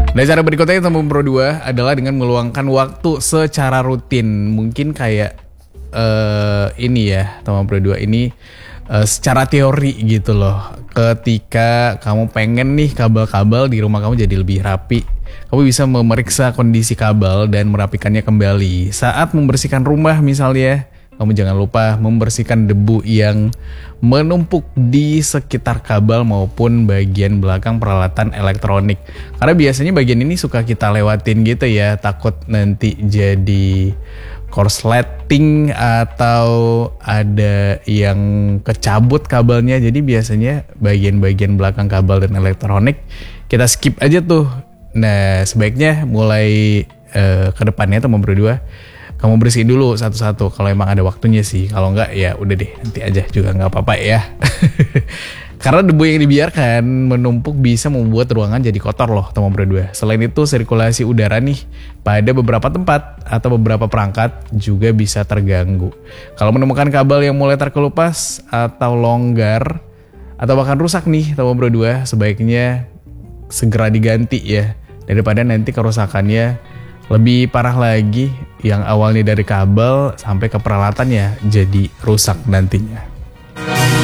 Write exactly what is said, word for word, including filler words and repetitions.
Nah, cara berikutnya Tombow Pro dua adalah dengan meluangkan waktu secara rutin. Mungkin kayak uh, ini ya, Tombow Pro dua ini uh, secara teori gitu loh. Ketika kamu pengen nih kabel-kabel di rumah kamu jadi lebih rapi, kamu bisa memeriksa kondisi kabel dan merapikannya kembali. Saat membersihkan rumah misalnya, kamu jangan lupa membersihkan debu yang menumpuk di sekitar kabel maupun bagian belakang peralatan elektronik. Karena biasanya bagian ini suka kita lewatin gitu ya, takut nanti jadi korsleting atau ada yang kecabut kabelnya. Jadi biasanya bagian-bagian belakang kabel dan elektronik kita skip aja tuh. Nah, sebaiknya mulai uh, ke depannya Tombow Pro dua kamu bersihin dulu satu-satu kalau emang ada waktunya sih. Kalau enggak ya udah deh, nanti aja juga nggak apa-apa ya. Karena debu yang dibiarkan menumpuk bisa membuat ruangan jadi kotor loh Tombow Pro dua. Selain itu sirkulasi udara nih pada beberapa tempat atau beberapa perangkat juga bisa terganggu. Kalau menemukan kabel yang mulai terkelupas atau longgar atau bahkan rusak nih Tombow Pro dua, sebaiknya segera diganti ya, daripada nanti kerusakannya lebih parah lagi, yang awalnya dari kabel sampai ke peralatannya jadi rusak nantinya.